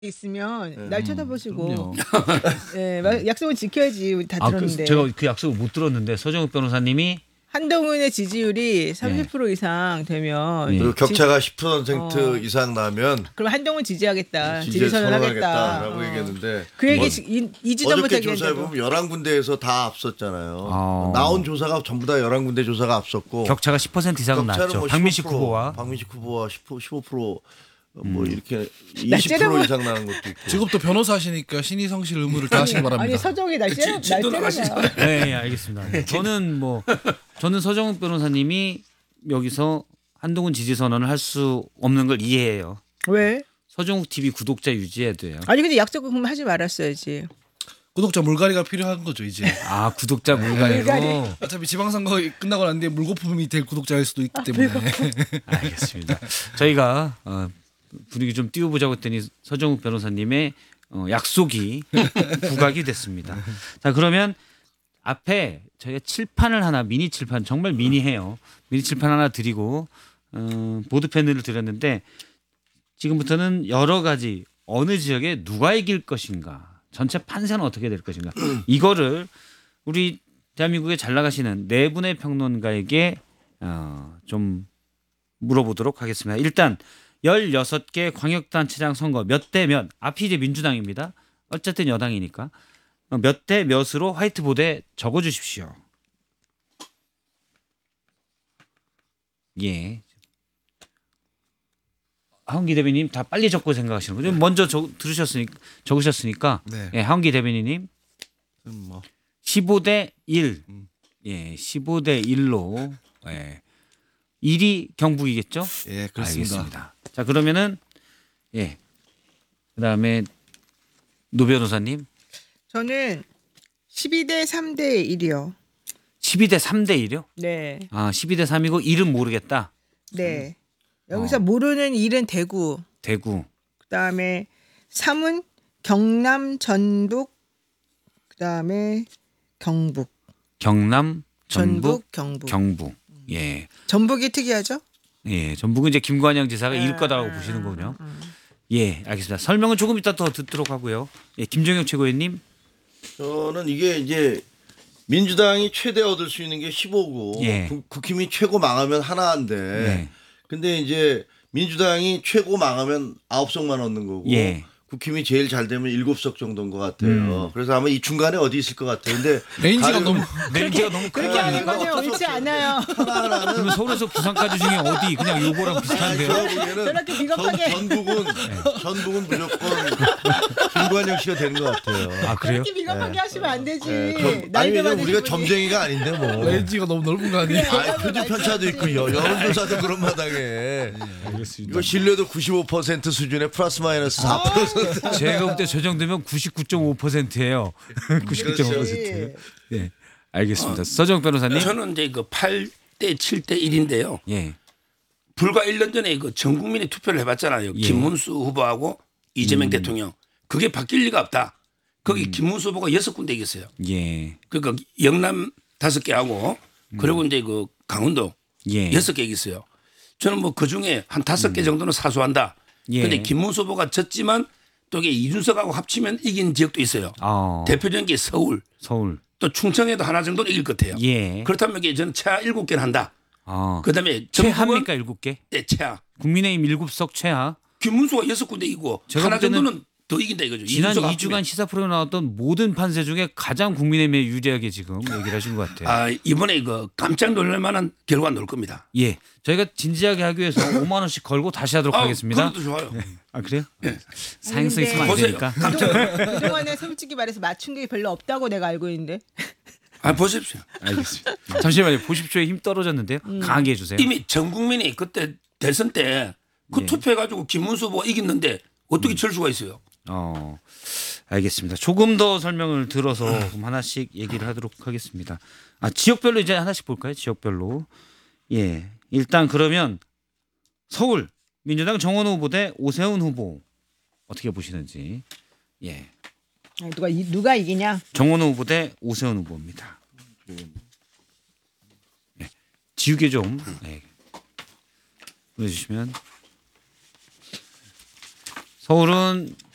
있으면 날 쳐다보시고 그럼요. 예, 약속은 지켜야지. 우리 다 들었는데. 제가 그 약속을 못 들었는데 서정욱 변호사님이 한동훈의 지지율이 30% 이상 되면 네. 그리고 격차가 10% 이상 나면 그럼 한동훈 지지하겠다. 지지 지지선언하겠다. 선언하겠다라고 얘기했는데 그 얘기 뭐, 2주 전부터 어저께 조사해 얘기했는데도. 보면 11군데에서 다 앞섰잖아요. 나온 조사가 전부 다 11군데 조사가 앞섰고 격차가 10% 이상은 격차는 났죠. 뭐 박민식 15%, 후보와 박민식 후보와 15% 뭐 이렇게 째려보- 20% 이상 나는 것도 있고. 지금부터 변호사 하시니까 신의 성실 의무를 다하시기 바랍니다. 아니 서정이 날 째려봐요. 네, 알겠습니다. 저는 서정욱 변호사님이 여기서 한동훈 지지 선언을 할 수 없는 걸 이해해요. 왜? 서정욱 TV 구독자 유지해야 돼요. 아니 근데 약속은 그럼 하지 말았어야지. 구독자 물갈이가 필요한 거죠 이제. 아, 구독자 물갈이로. 어차피 지방선거 끝나고 난 뒤에 물거품이 될 구독자일 수도 있기 때문에. 알겠습니다. 저희가 분위기 좀 띄워보자고 했더니 서정욱 변호사님의 약속이 부각이 됐습니다. 자, 그러면 앞에 저희가 칠판을 하나, 미니 칠판, 정말 미니해요. 미니 칠판 하나 드리고 보드펜을 드렸는데 지금부터는 여러 가지 어느 지역에 누가 이길 것인가, 전체 판세는 어떻게 될 것인가, 이거를 우리 대한민국에 잘 나가시는 네 분의 평론가에게 좀 물어보도록 하겠습니다. 일단 16개 광역단체장 선거 몇 대 몇, 앞이 이제 민주당입니다. 어쨌든 여당이니까 몇 대 몇으로 화이트보드에 적어주십시오. 예. 하은기 대변인님 다 빨리 적고 생각하시는 거죠? 먼저 적으셨으니까. 네. 예, 하은기 대변인님 뭐 15대 1. 예, 15대 1로. 예. 1위 경북이겠죠? 예, 그렇습니다. 알겠습니다. 자, 그러면은 예. 그다음에 노 변호사님 저는 12대 3대 1이요. 12대 3대 1이요? 네. 아, 12대 3이고 1은 모르겠다. 네. 여기서 모르는 1은 대구. 대구. 그다음에 3은 경남, 전북. 그다음에 경북. 경남, 전북, 경북. 경북. 예. 전북이 특이하죠? 예. 전북은 이제 김관영 지사가 이길 거다라고 보시는 거군요. 예, 알겠습니다. 설명은 조금 이따 더 듣도록 하고요. 예, 김정혁 최고위원님. 저는 이게 이제 민주당이 최대 얻을 수 있는 게 15고 예. 국힘이 최고 망하면 하나인데 예. 근데 이제 민주당이 최고 망하면 9석만 얻는 거고 예. 국힘이 제일 잘 되면 7석 정도인 것 같아요. 그래서 아마 이 중간에 어디 있을 것 같아요. 근데 레인지가 너무 렌즈가 너무 그렇게 크다. 하는 거는 옳지 않아요. 하나하나는 그러면 서울에서 부산까지 중에 어디 그냥 요거랑 비슷한데요? 제가 보기에는 저렇게 비겁하게. 전북은 무조건 김관영 씨가 되는 것 같아요. 아, 그래요? 그렇게 비겁하게 하시면 안 되지. 아니 나이도 왜냐면 많으신 우리가 분이. 점쟁이가 아닌데 뭐. 레인지가 너무 넓은 거 아니에요? 아, 표준 편차도 있고 여론조사도 그런 마당에. 알겠습니다. 이거 신뢰도 95% 수준에 플러스 마이너스 4%. 제가 볼 때 저 정도면 99.5%예요. 99.5%. 예. 알겠습니다. 서정 변호사님. 저는 이제 그 8대 7대 1인데요. 예. 불과 1년 전에 그 전 국민이 투표를 해봤잖아요. 예. 김문수 후보하고 이재명 대통령. 그게 바뀔 리가 없다. 거기 김문수 후보가 6군데 이겼어요. 예. 그러니까 영남 5개 하고 그리고 이제 그 강원도 예. 6개 이겼어요. 저는 뭐 그 중에 한 5개 정도는 사수한다. 예. 그런데 김문수 후보가 졌지만 또 이게 이준석하고 합치면 이긴 지역도 있어요. 대표적인 게 서울, 서울. 또 충청에도 하나 정도는 이길 것 같아요. 예. 그렇다면 이게 저는 최하 7개를 한다. 그다음에 최하입니까 7개? 네, 최하. 국민의힘 7석 최하. 김문수가 6군데 이기고 제가 하나 볼 때는 정도는 더 이긴다 이거죠. 지난 이준석 2주간 합치면. 시사 프로에 나왔던 모든 판세 중에 가장 국민의힘에 유리하게 지금 얘기를 하신 것 같아요. 아, 이번에 그 깜짝 놀랄 만한 결과 나올 겁니다. 예. 저희가 진지하게 하기 위해서 5만 원씩 걸고 다시 하도록 하겠습니다. 그것도 좋아요. 아, 그래요? 사행성 있으면 안 보세요. 되니까. 그동안에 솔직히 말해서 맞춘 게 별로 없다고 내가 알고 있는데. 아, 보십시오. 알겠습니다. 잠시만요. 보십시오에 힘 떨어졌는데요. 강하게 해주세요. 이미 전 국민이 그때 대선 때 그 투표해가지고 김문수 후보가 이겼는데 어떻게 질 수가 있어요? 알겠습니다. 조금 더 설명을 들어서 그럼 하나씩 얘기를 하도록 하겠습니다. 아, 지역별로 이제 하나씩 볼까요? 지역별로. 예. 일단 그러면 서울 민주당 정원호 후보 대 오세훈 후보 어떻게 보시는지. 예. 누가 이기냐? 정원호 후보 대 오세훈 후보입니다. 예. 지우개 좀 보여주시면. 서울은